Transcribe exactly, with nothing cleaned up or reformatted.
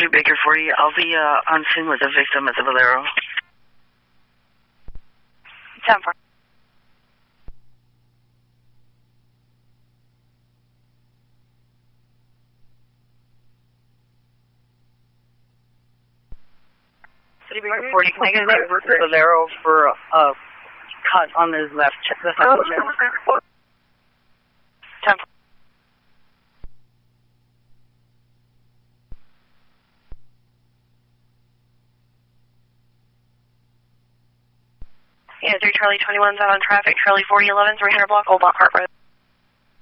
three Baker forty. I'll be uh, on scene with the victim at the Valero. ten four. three Baker forty, can I get that Valero for a uh, cut on his left chest? ten four. Yeah, three Charlie twenty-one's out on traffic, Charlie forty eleven, three hundred block, Old Block, Hart Road.